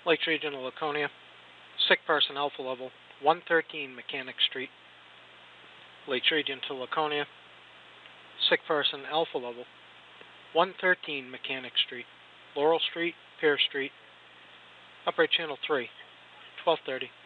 Lakes Region of Laconia. Sick person Alpha Level, 113 Mechanic Street. Lakes Region to Laconia. Sick person Alpha Level, 113 Mechanic Street. Laurel Street, Pierce Street. Upright Channel 3, 1230.